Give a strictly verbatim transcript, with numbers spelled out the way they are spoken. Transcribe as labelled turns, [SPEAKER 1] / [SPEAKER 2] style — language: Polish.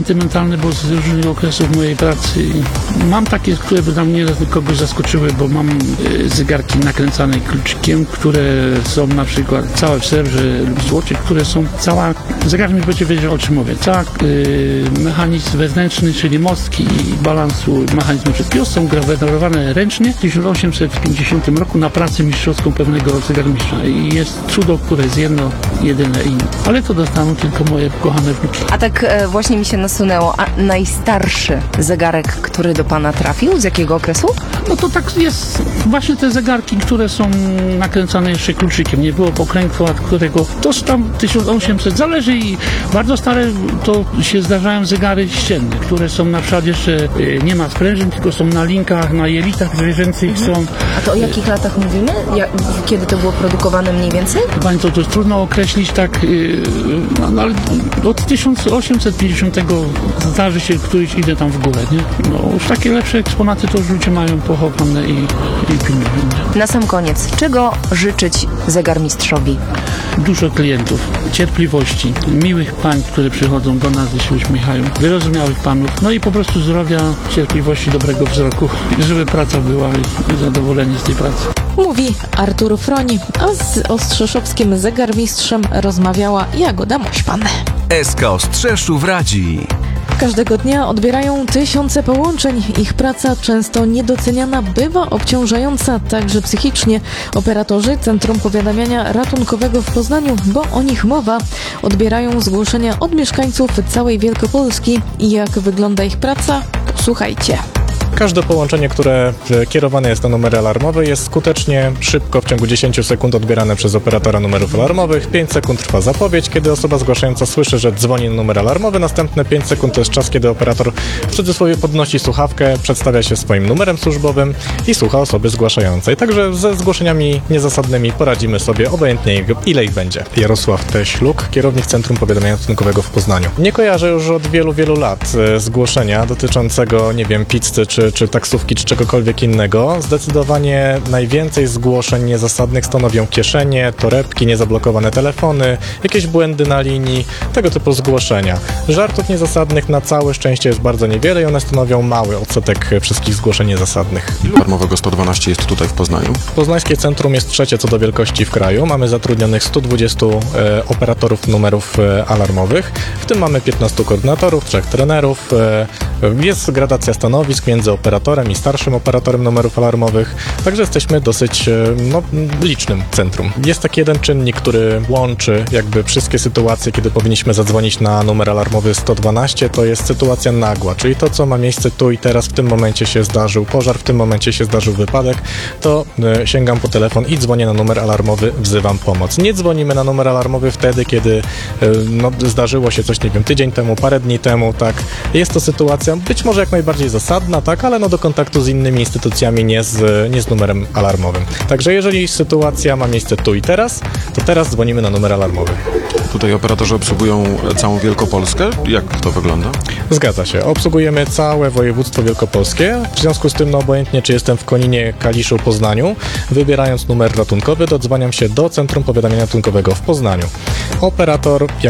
[SPEAKER 1] sentymentalne, bo z różnych okresów mojej pracy mam takie, które by dla mnie kogoś zaskoczyły, bo mam zegarki nakręcane kluczykiem, które są na przykład całe w srebrze lub złocie, które są cała, zegarek mi będzie wiedział, o czym mówię, cała y, mechanizm wewnętrzny, czyli mostki i balansu mechanizmu G P S są grawerowane ręcznie w tysiąc osiemset pięćdziesiątym roku na pracę mistrzowską pewnego zegarmistrza i jest cudo, które jest jedno, jedyne i ale to dostaną tylko moje kochane wnuki.
[SPEAKER 2] A tak e, właśnie mi się nasunęło, a najstarszy zegarek, który do Pana trafił, z jakiego okresu?
[SPEAKER 1] No to tak jest, właśnie te zegarki, które są nakręcane jeszcze kluczykiem, nie było pokrętła, którego to tam tysiąc osiemset, zależy i bardzo stare to się zdarzają zegary ścienne, które są na przykład jeszcze y, nie ma sprężyn, tylko są na linkach, na jelitach zwierzęcych mhm. są.
[SPEAKER 2] A to o jakich latach mówimy? Ja, kiedy to było produkowane mniej więcej?
[SPEAKER 1] Pani, to, to jest trudno określić tak, yy, no, no, ale od tysiąc osiemset pięćdziesiątego zdarzy się któryś idę tam w górę, nie? No już takie lepsze eksponaty to już ludzie mają pochowane i, i pilnują.
[SPEAKER 2] Na sam koniec, czego życzyć zegarmistrzowi?
[SPEAKER 1] Dużo klientów, cierpliwości, miłych pań, które przychodzą do nas i się uśmiechają, wyrozumiałych panów, no i po prostu zdrowia, cierpliwości, dobrego wzroku, żeby praca była i zadowolenie z tej pracy.
[SPEAKER 3] Mówi Artur Froń, a z ostrzeszowskim zegarmistrzem rozmawiała Jagoda Mośpan.
[SPEAKER 4] S K Ostrzeszów radzi.
[SPEAKER 3] Każdego dnia odbierają tysiące połączeń. Ich praca, często niedoceniana, bywa obciążająca także psychicznie. Operatorzy Centrum Powiadamiania Ratunkowego w Poznaniu, bo o nich mowa, odbierają zgłoszenia od mieszkańców całej Wielkopolski. I jak wygląda ich praca? Posłuchajcie.
[SPEAKER 5] Każde połączenie, które kierowane jest na numery alarmowe, jest skutecznie, szybko, w ciągu dziesięć sekund odbierane przez operatora numerów alarmowych. pięć sekund trwa zapowiedź, kiedy osoba zgłaszająca słyszy, że dzwoni na numer alarmowy. Następne pięć sekund to jest czas, kiedy operator w cudzysłowie podnosi słuchawkę, przedstawia się swoim numerem służbowym i słucha osoby zgłaszającej. Także ze zgłoszeniami niezasadnymi poradzimy sobie, obojętnie ile ich będzie. Jarosław Teśluk, kierownik Centrum Powiadamiania Ratunkowego w Poznaniu. Nie kojarzę już od wielu, wielu lat zgłoszenia dotyczącego, nie wiem, pizzy czy czy taksówki, czy czegokolwiek innego. Zdecydowanie najwięcej zgłoszeń niezasadnych stanowią kieszenie, torebki, niezablokowane telefony, jakieś błędy na linii, tego typu zgłoszenia. Żartów niezasadnych na całe szczęście jest bardzo niewiele i one stanowią mały odsetek wszystkich zgłoszeń niezasadnych.
[SPEAKER 6] Ilu alarmowego sto dwanaście jest tutaj w Poznaniu?
[SPEAKER 5] Poznańskie centrum jest trzecie co do wielkości w kraju. Mamy zatrudnionych stu dwudziestu e, operatorów numerów e, alarmowych. W tym mamy piętnastu koordynatorów, trzech trenerów. E, jest gradacja stanowisk między operatorem i starszym operatorem numerów alarmowych, także jesteśmy dosyć no, licznym centrum. Jest taki jeden czynnik, który łączy jakby wszystkie sytuacje, kiedy powinniśmy zadzwonić na numer alarmowy sto dwanaście, to jest sytuacja nagła, czyli to, co ma miejsce tu i teraz, w tym momencie się zdarzył pożar, w tym momencie się zdarzył wypadek, to y, sięgam po telefon i dzwonię na numer alarmowy, wzywam pomoc. Nie dzwonimy na numer alarmowy wtedy, kiedy y, no, zdarzyło się coś, nie wiem, tydzień temu, parę dni temu, tak. Jest to sytuacja być może jak najbardziej zasadna, tak, ale no do kontaktu z innymi instytucjami, nie z, nie z numerem alarmowym. Także jeżeli sytuacja ma miejsce tu i teraz, to teraz dzwonimy na numer alarmowy.
[SPEAKER 6] Tutaj operatorzy obsługują całą Wielkopolskę? Jak to wygląda?
[SPEAKER 5] Zgadza się. Obsługujemy całe województwo wielkopolskie. W związku z tym, no obojętnie czy jestem w Koninie, Kaliszu, Poznaniu, wybierając numer ratunkowy, dodzwaniam się do Centrum Powiadamiania Ratunkowego w Poznaniu. Operator, jak